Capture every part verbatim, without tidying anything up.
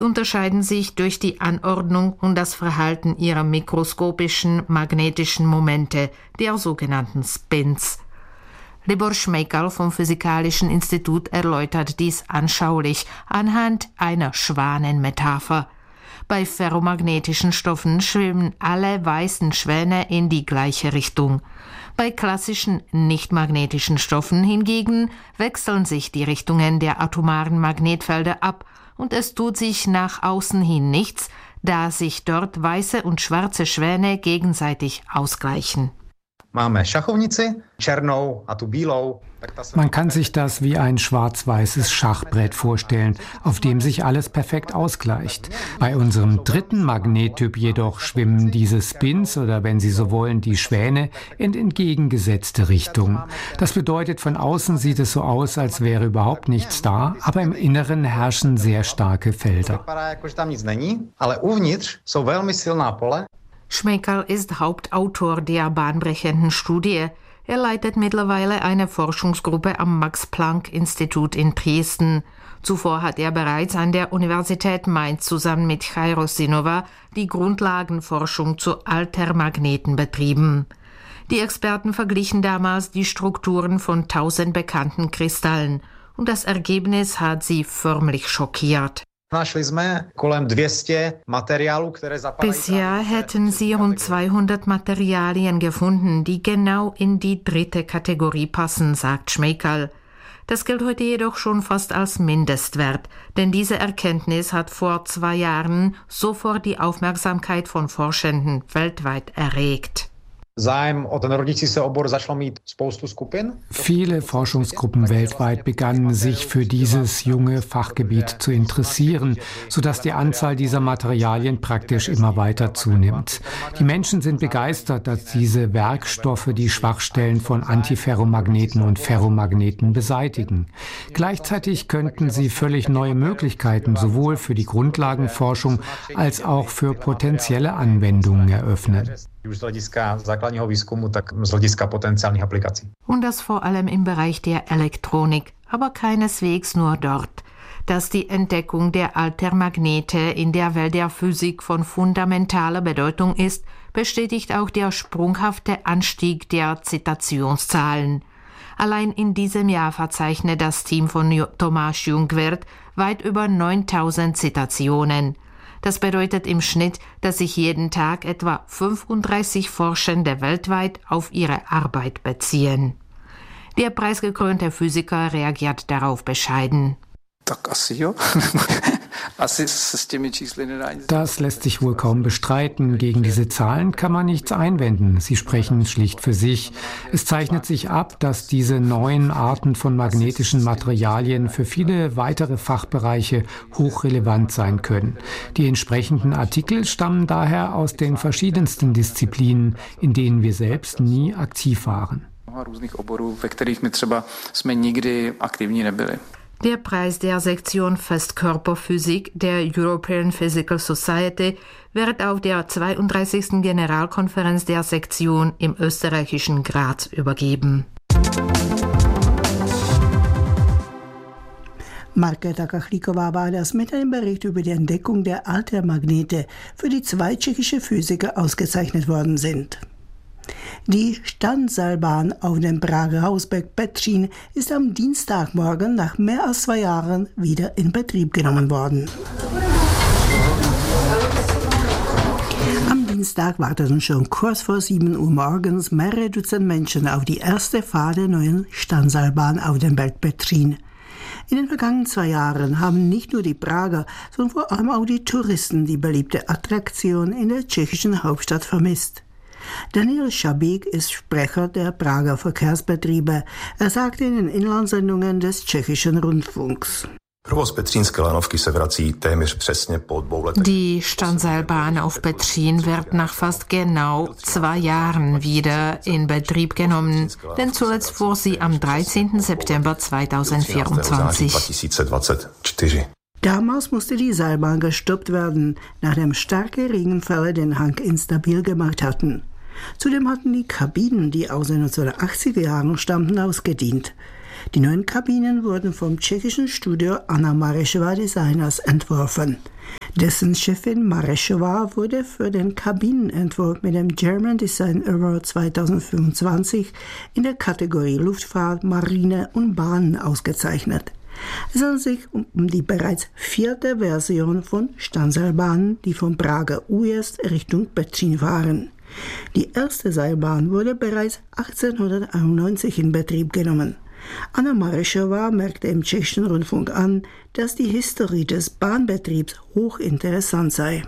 unterscheiden sich durch die Anordnung und das Verhalten ihrer mikroskopischen magnetischen Momente, der sogenannten Spins. Libor Šmejkal vom Physikalischen Institut erläutert dies anschaulich anhand einer Schwanenmetapher. Bei ferromagnetischen Stoffen schwimmen alle weißen Schwäne in die gleiche Richtung. Bei klassischen nichtmagnetischen Stoffen hingegen wechseln sich die Richtungen der atomaren Magnetfelder ab und es tut sich nach außen hin nichts, da sich dort weiße und schwarze Schwäne gegenseitig ausgleichen. Máme šachovnici, černou a tu bílou. Man kann sich das wie ein schwarz-weißes Schachbrett vorstellen, auf dem sich alles perfekt ausgleicht. Bei unserem dritten Magnettyp jedoch schwimmen diese Spins oder, wenn Sie so wollen, die Schwäne in entgegengesetzte Richtungen. Das bedeutet, von außen sieht es so aus, als wäre überhaupt nichts da, aber im Inneren herrschen sehr starke Felder. Šmejkal ist Hauptautor der bahnbrechenden Studie. Er leitet mittlerweile eine Forschungsgruppe am Max-Planck-Institut in Dresden. Zuvor hat er bereits an der Universität Mainz zusammen mit Jairo Sinova die Grundlagenforschung zu Altermagneten betrieben. Die Experten verglichen damals die Strukturen von tausend bekannten Kristallen und das Ergebnis hat sie förmlich schockiert. Bisher hätten sie rund zweihundert Materialien gefunden, die genau in die dritte Kategorie passen, sagt Šmejkal. Das gilt heute jedoch schon fast als Mindestwert, denn diese Erkenntnis hat vor zwei Jahren sofort die Aufmerksamkeit von Forschenden weltweit erregt. Viele Forschungsgruppen weltweit begannen sich für dieses junge Fachgebiet zu interessieren, sodass die Anzahl dieser Materialien praktisch immer weiter zunimmt. Die Menschen sind begeistert, dass diese Werkstoffe die Schwachstellen von Antiferromagneten und Ferromagneten beseitigen. Gleichzeitig könnten sie völlig neue Möglichkeiten sowohl für die Grundlagenforschung als auch für potenzielle Anwendungen eröffnen. Und das vor allem im Bereich der Elektronik, aber keineswegs nur dort. Dass die Entdeckung der Altermagnete in der Welt der Physik von fundamentaler Bedeutung ist, bestätigt auch der sprunghafte Anstieg der Zitationszahlen. Allein in diesem Jahr verzeichnet das Team von Tomáš Jungwirth weit über neuntausend Zitationen. Das bedeutet im Schnitt, dass sich jeden Tag etwa fünfunddreißig Forschende weltweit auf ihre Arbeit beziehen. Der preisgekrönte Physiker reagiert darauf bescheiden. Das lässt sich wohl kaum bestreiten. Gegen diese Zahlen kann man nichts einwenden. Sie sprechen schlicht für sich. Es zeichnet sich ab, dass diese neuen Arten von magnetischen Materialien für viele weitere Fachbereiche hochrelevant sein können. Die entsprechenden Artikel stammen daher aus den verschiedensten Disziplinen, in denen wir selbst nie aktiv waren. Der Preis der Sektion Festkörperphysik der European Physical Society wird auf der zweiunddreißigsten Generalkonferenz der Sektion im österreichischen Graz übergeben. Markéta Kachlíková war das mit einem Bericht über die Entdeckung der Altermagnete, für die zwei tschechische Physiker ausgezeichnet worden sind. Die Standseilbahn auf dem Prager Hausberg Petřín ist am Dienstagmorgen nach mehr als zwei Jahren wieder in Betrieb genommen worden. Am Dienstag warteten schon kurz vor sieben Uhr morgens mehrere Dutzend Menschen auf die erste Fahrt der neuen Standseilbahn auf dem Berg Petřín. In den vergangenen zwei Jahren haben nicht nur die Prager, sondern vor allem auch die Touristen die beliebte Attraktion in der tschechischen Hauptstadt vermisst. Daniel Šabík ist Sprecher der Prager Verkehrsbetriebe. Er sagte in den Inlandsendungen des tschechischen Rundfunks: Die Standseilbahn auf Petřín wird nach fast genau zwei Jahren wieder in Betrieb genommen, denn zuletzt fuhr sie am dreizehnten September zweitausendvierundzwanzig. Damals musste die Seilbahn gestoppt werden, nachdem starke Regenfälle den Hang instabil gemacht hatten. Zudem hatten die Kabinen, die aus den neunzehnhundertachtziger Jahren stammten, ausgedient. Die neuen Kabinen wurden vom tschechischen Studio Anna Marešová Designers entworfen. Dessen Chefin Marešová wurde für den Kabinenentwurf mit dem German Design Award zweitausendfünfundzwanzig in der Kategorie Luftfahrt, Marine und Bahnen ausgezeichnet. Es handelt sich um die bereits vierte Version von Standseilbahnen, die von Prager Újezd Richtung Petřín fahren. Die erste Seilbahn wurde bereits achtzehnhunderteinundneunzig in Betrieb genommen. Anna Marešová merkte im tschechischen Rundfunk an, dass die Historie des Bahnbetriebs hochinteressant sei.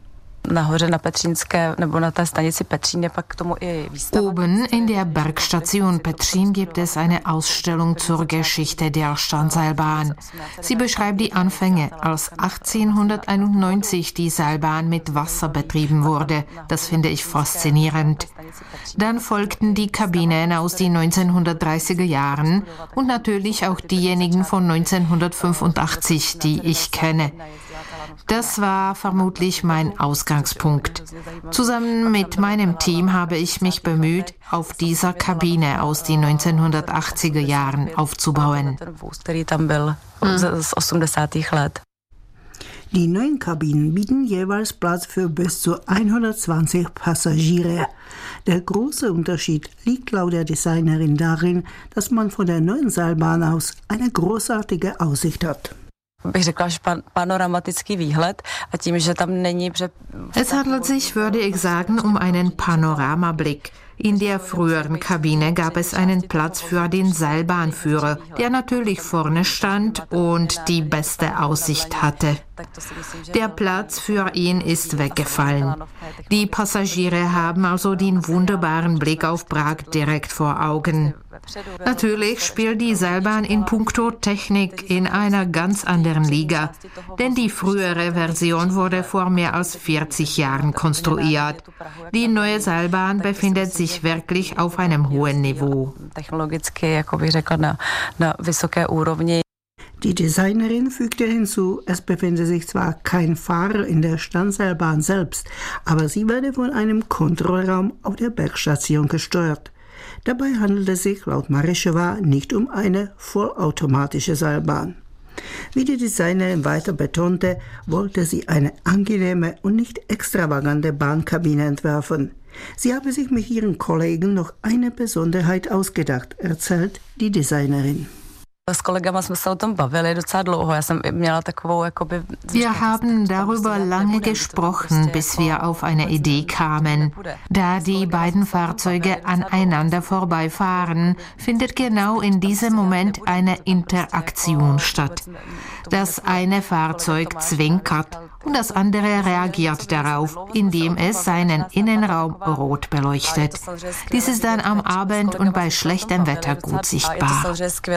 Oben in der Bergstation Petřín gibt es eine Ausstellung zur Geschichte der Standseilbahn. Sie beschreibt die Anfänge, als achtzehnhunderteinundneunzig die Seilbahn mit Wasser betrieben wurde. Das finde ich faszinierend. Dann folgten die Kabinen aus den neunzehnhundertdreißiger Jahren und natürlich auch diejenigen von neunzehnhundertfünfundachtzig, die ich kenne. Das war vermutlich mein Ausgangspunkt. Zusammen mit meinem Team habe ich mich bemüht, auf dieser Kabine aus den neunzehnhundertachtziger Jahren aufzubauen. Die neuen Kabinen bieten jeweils Platz für bis zu hundertzwanzig Passagiere. Der große Unterschied liegt laut der Designerin darin, dass man von der neuen Seilbahn aus eine großartige Aussicht hat. Es handelt sich, würde ich sagen, um einen Panoramablick. In der früheren Kabine gab es einen Platz für den Seilbahnführer, der natürlich vorne stand und die beste Aussicht hatte. Der Platz für ihn ist weggefallen. Die Passagiere haben also den wunderbaren Blick auf Prag direkt vor Augen. Natürlich spielt die Seilbahn in puncto Technik in einer ganz anderen Liga, denn die frühere Version wurde vor mehr als vierzig Jahren konstruiert. Die neue Seilbahn befindet sich wirklich auf einem hohen Niveau. Die Designerin fügte hinzu, es befinde sich zwar kein Fahrer in der Standseilbahn selbst, aber sie werde von einem Kontrollraum auf der Bergstation gesteuert. Dabei handelt es sich laut Marešová nicht um eine vollautomatische Seilbahn. Wie die Designerin weiter betonte, wollte sie eine angenehme und nicht extravagante Bahnkabine entwerfen. Sie habe sich mit ihren Kollegen noch eine Besonderheit ausgedacht, erzählt die Designerin. Wir haben darüber lange gesprochen, bis wir auf eine Idee kamen. Da die beiden Fahrzeuge aneinander vorbeifahren, findet genau in diesem Moment eine Interaktion statt. Das eine Fahrzeug zwinkert und das andere reagiert darauf, indem es seinen Innenraum rot beleuchtet. Dies ist dann am Abend und bei schlechtem Wetter gut sichtbar.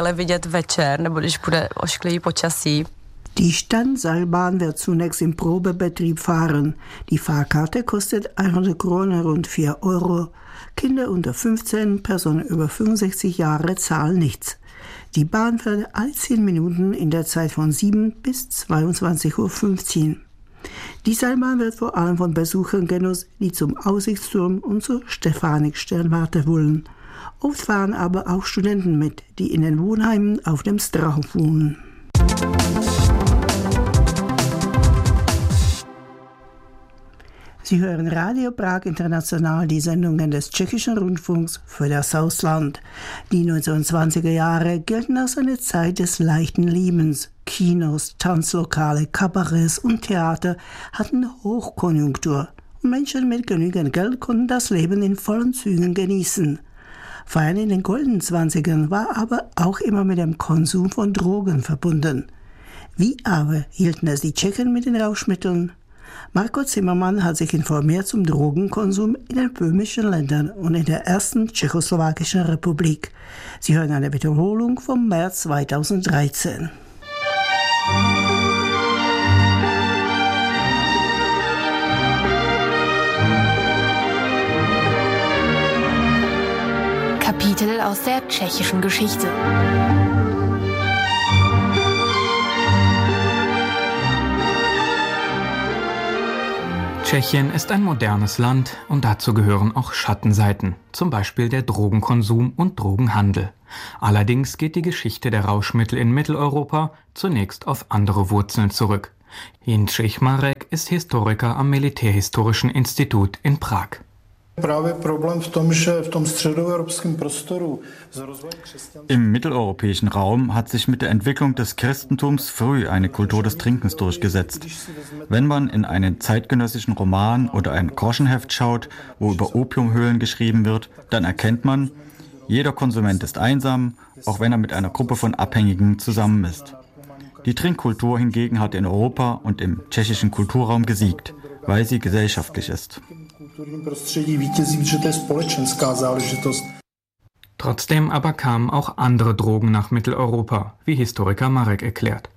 Die Standseilbahn wird zunächst im Probebetrieb fahren. Die Fahrkarte kostet hundert Kronen, rund vier Euro. Kinder unter fünfzehn, Personen über fünfundsechzig Jahre zahlen nichts. Die Bahn fährt alle zehn Minuten in der Zeit von sieben bis zweiundzwanzig Uhr fünfzehn. Die Seilbahn wird vor allem von Besuchern genutzt, die zum Aussichtsturm und zur Stefanik-Sternwarte wollen. Oft fahren aber auch Studenten mit, die in den Wohnheimen auf dem Strahov wohnen. Sie hören Radio Prag International, die Sendungen des tschechischen Rundfunks für das Ausland. Die neunzehnhundertzwanziger Jahre gelten als eine Zeit des leichten Lebens. Kinos, Tanzlokale, Kabarets und Theater hatten Hochkonjunktur. Und Menschen mit genügend Geld konnten das Leben in vollen Zügen genießen. Feiern in den goldenen Zwanzigern war aber auch immer mit dem Konsum von Drogen verbunden. Wie aber hielten es die Tschechen mit den Rauschmitteln? Marco Zimmermann hat sich informiert zum Drogenkonsum in den böhmischen Ländern und in der ersten tschechoslowakischen Republik. Sie hören eine Wiederholung vom März zweitausenddreizehn. Kapitel aus der tschechischen Geschichte. Tschechien ist ein modernes Land und dazu gehören auch Schattenseiten, zum Beispiel der Drogenkonsum und Drogenhandel. Allerdings geht die Geschichte der Rauschmittel in Mitteleuropa zunächst auf andere Wurzeln zurück. Jindřich Marek ist Historiker am Militärhistorischen Institut in Prag. Im mitteleuropäischen Raum hat sich mit der Entwicklung des Christentums früh eine Kultur des Trinkens durchgesetzt. Wenn man in einen zeitgenössischen Roman oder ein Groschenheft schaut, wo über Opiumhöhlen geschrieben wird, dann erkennt man, jeder Konsument ist einsam, auch wenn er mit einer Gruppe von Abhängigen zusammen ist. Die Trinkkultur hingegen hat in Europa und im tschechischen Kulturraum gesiegt, weil sie gesellschaftlich ist. Trotzdem aber kamen auch andere Drogen nach Mitteleuropa, wie Historiker Marek erklärt.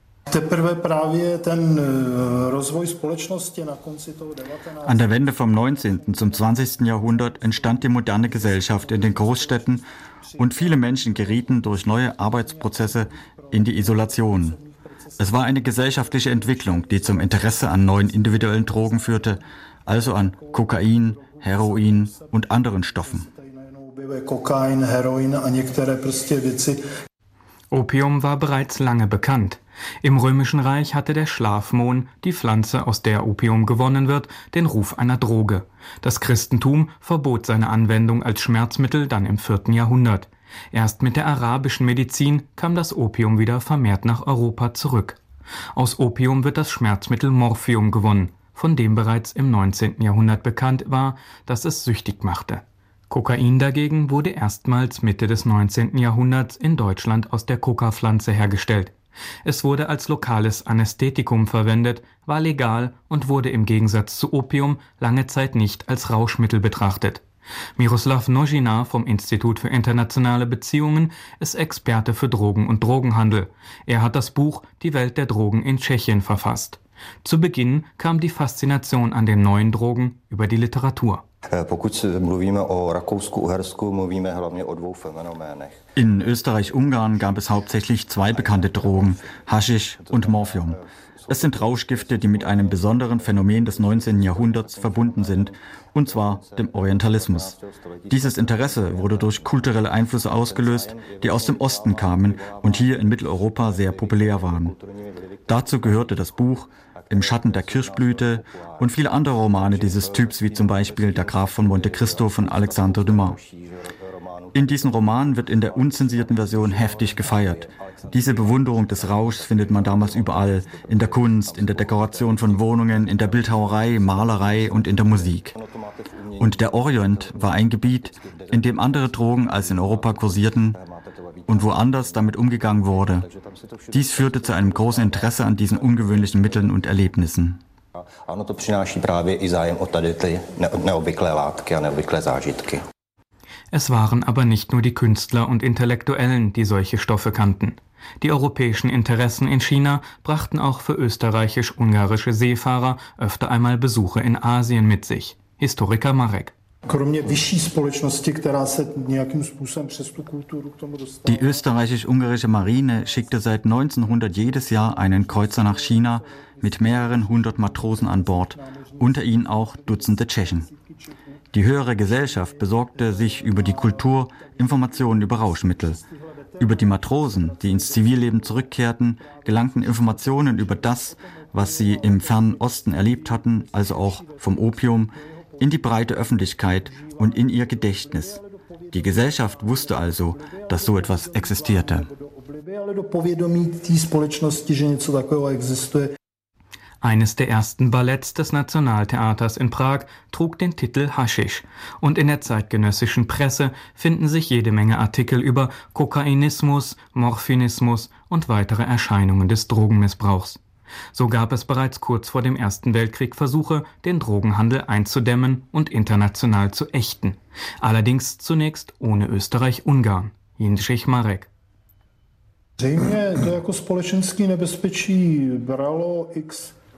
An der Wende vom neunzehnten zum zwanzigsten Jahrhundert entstand die moderne Gesellschaft in den Großstädten und viele Menschen gerieten durch neue Arbeitsprozesse in die Isolation. Es war eine gesellschaftliche Entwicklung, die zum Interesse an neuen individuellen Drogen führte, also an Kokain, Heroin und anderen Stoffen. Opium war bereits lange bekannt. Im Römischen Reich hatte der Schlafmohn, die Pflanze, aus der Opium gewonnen wird, den Ruf einer Droge. Das Christentum verbot seine Anwendung als Schmerzmittel dann im vierten Jahrhundert. Erst mit der arabischen Medizin kam das Opium wieder vermehrt nach Europa zurück. Aus Opium wird das Schmerzmittel Morphium gewonnen, von dem bereits im neunzehnten Jahrhundert bekannt war, dass es süchtig machte. Kokain dagegen wurde erstmals Mitte des neunzehnten Jahrhunderts in Deutschland aus der Coca-Pflanze hergestellt. Es wurde als lokales Anästhetikum verwendet, war legal und wurde im Gegensatz zu Opium lange Zeit nicht als Rauschmittel betrachtet. Miroslav Nožina vom Institut für internationale Beziehungen ist Experte für Drogen und Drogenhandel. Er hat das Buch Die Welt der Drogen in Tschechien verfasst. Zu Beginn kam die Faszination an den neuen Drogen über die Literatur. In Österreich-Ungarn gab es hauptsächlich zwei bekannte Drogen, Haschisch und Morphium. Es sind Rauschgifte, die mit einem besonderen Phänomen des neunzehnten Jahrhunderts verbunden sind, und zwar dem Orientalismus. Dieses Interesse wurde durch kulturelle Einflüsse ausgelöst, die aus dem Osten kamen und hier in Mitteleuropa sehr populär waren. Dazu gehörte das Buch Im Schatten der Kirschblüte und viele andere Romane dieses Typs, wie zum Beispiel Der Graf von Monte Cristo von Alexandre Dumas. In diesen Romanen wird in der unzensierten Version heftig gefeiert. Diese Bewunderung des Rauschs findet man damals überall, in der Kunst, in der Dekoration von Wohnungen, in der Bildhauerei, Malerei und in der Musik. Und der Orient war ein Gebiet, in dem andere Drogen als in Europa kursierten und wo anders damit umgegangen wurde. Dies führte zu einem großen Interesse an diesen ungewöhnlichen Mitteln und Erlebnissen. Es waren aber nicht nur die Künstler und Intellektuellen, die solche Stoffe kannten. Die europäischen Interessen in China brachten auch für österreichisch-ungarische Seefahrer öfter einmal Besuche in Asien mit sich. Historiker Marek. Die österreichisch-ungarische Marine schickte seit neunzehnhundert jedes Jahr einen Kreuzer nach China mit mehreren hundert Matrosen an Bord, unter ihnen auch Dutzende Tschechen. Die höhere Gesellschaft besorgte sich über die Kultur Informationen über Rauschmittel. Über die Matrosen, die ins Zivilleben zurückkehrten, gelangten Informationen über das, was sie im fernen Osten erlebt hatten, also auch vom Opium, in die breite Öffentlichkeit und in ihr Gedächtnis. Die Gesellschaft wusste also, dass so etwas existierte. Eines der ersten Balletts des Nationaltheaters in Prag trug den Titel Haschisch und in der zeitgenössischen Presse finden sich jede Menge Artikel über Kokainismus, Morphinismus und weitere Erscheinungen des Drogenmissbrauchs. So gab es bereits kurz vor dem Ersten Weltkrieg Versuche, den Drogenhandel einzudämmen und international zu ächten. Allerdings zunächst ohne Österreich-Ungarn. Jindřich Marek.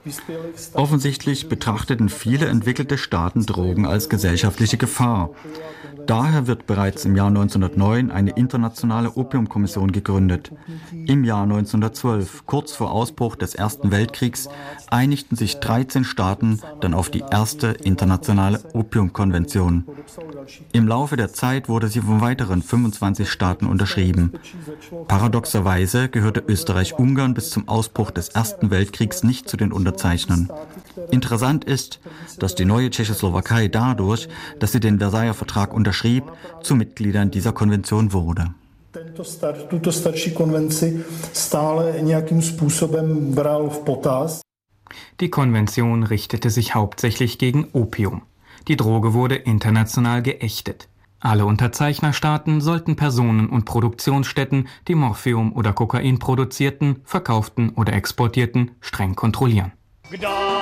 Offensichtlich betrachteten viele entwickelte Staaten Drogen als gesellschaftliche Gefahr. Daher wird bereits im Jahr neunzehnhundertneun eine internationale Opiumkommission gegründet. Im Jahr neunzehnhundertzwölf, kurz vor Ausbruch des Ersten Weltkriegs, einigten sich dreizehn Staaten dann auf die erste internationale Opiumkonvention. Im Laufe der Zeit wurde sie von weiteren fünfundzwanzig Staaten unterschrieben. Paradoxerweise gehörte Österreich-Ungarn bis zum Ausbruch des Ersten Weltkriegs nicht zu den Unterzeichnern. Interessant ist, dass die neue Tschechoslowakei dadurch, dass sie den Versailler Vertrag unterschrieb, zu Mitgliedern dieser Konvention wurde. Die Konvention richtete sich hauptsächlich gegen Opium. Die Droge wurde international geächtet. Alle Unterzeichnerstaaten sollten Personen und Produktionsstätten, die Morphium oder Kokain produzierten, verkauften oder exportierten, streng kontrollieren.